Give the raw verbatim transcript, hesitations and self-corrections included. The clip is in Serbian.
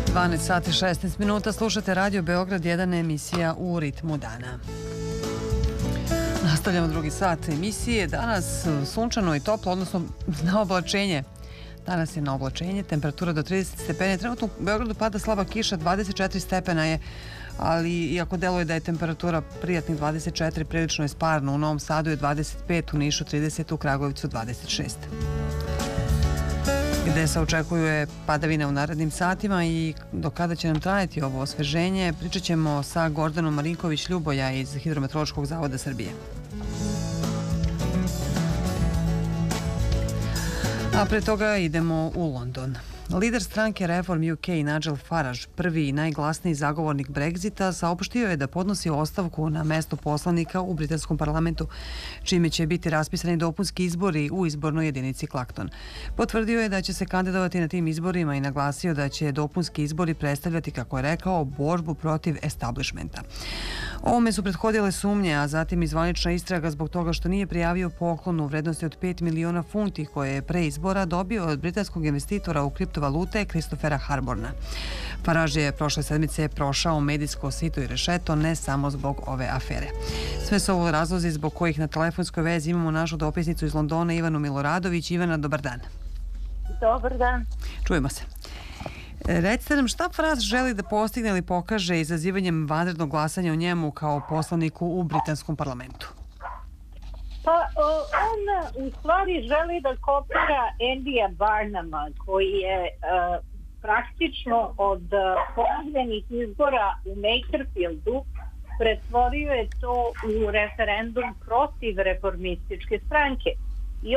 dvanaest sati šesnaest minuta, slušate Radio Beograd jedan, emisija U ritmu dana. Nastavljamo drugi sat emisije. Danas sunčano i toplo, odnosno na oblačenje. Danas je na oblačenje, temperatura do trideset stepeni. Trenutno u Beogradu pada slaba kiša, dvadeset četiri stepena je, ali iako deluje da je temperatura prijatnih dvadeset četiri, prilično je sparno. U Novom Sadu je dvadeset pet, u Nišu trideset, u Kragujevcu dvadeset šest. Gde se očekuje padavine u narednim satima i do kada će nam trajati ovo osveženje, pričat ćemo sa Gordanom Marinković-Ljuboja iz Hidrometeorološkog zavoda Srbije. A pre toga idemo u London. Lider stranke Reform U K Nigel Farage, prvi i najglasniji zagovornik Brexita, saopštio je da podnosi ostavku na mesto poslanika u britanskom parlamentu, čime će biti raspisani dopunski izbori u izbornoj jedinici Clacton. Potvrdio je da će se kandidovati na tim izborima i naglasio da će dopunski izbori predstavljati, kako je rekao, borbu protiv establishmenta. Ovome su prethodile sumnje, a zatim i zvanična istraga zbog toga što nije prijavio poklon u vrednosti od pet miliona funti koje je pre izbora dobio od britanskog investitora u kriptovalute Christophera Harborna. Farage je prošle sedmice prošao medijsko sito i rešeto ne samo zbog ove afere. Sve su ovo razlozi zbog kojih na telefonskoj vezi imamo našu dopisnicu iz Londona Ivanu Miloradović. Ivana, dobar dan. Dobar dan. Čujemo se. Recite nam šta Farage želi da postigne ili pokaže izazivanjem vanrednog glasanja o njemu kao poslaniku u britanskom parlamentu? Pa on u stvari želi da kopira Andyja Barnuma, koji je uh, praktično od ponovljenih izbora u Makerfieldu pretvorio je to u referendum protiv reformističke stranke.